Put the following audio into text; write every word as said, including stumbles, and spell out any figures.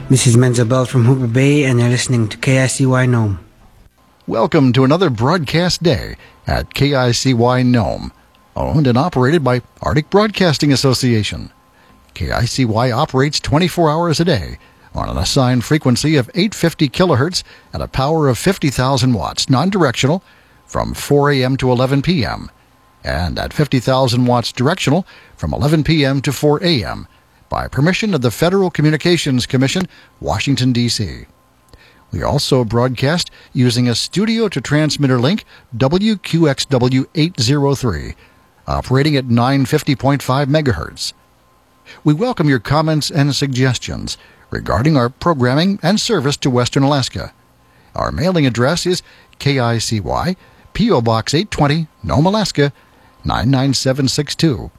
This is Menzel Bell from Hooper Bay, and you're listening to K I C Y Nome. Welcome to another broadcast day at K I C Y Nome, owned and operated by Arctic Broadcasting Association. K I C Y operates twenty-four hours a day on an assigned frequency of eight hundred fifty kilohertz at a power of fifty thousand watts, non-directional, from four a.m. to eleven p.m., and at fifty thousand watts directional from eleven p.m. to four a.m., by permission of the Federal Communications Commission, Washington, D C We also broadcast using a studio-to-transmitter link, W Q X W eight oh three, operating at nine fifty point five megahertz. We welcome your comments and suggestions regarding our programming and service to Western Alaska. Our mailing address is K I C Y, P O. Box eight twenty, Nome, Alaska, nine nine seven six two.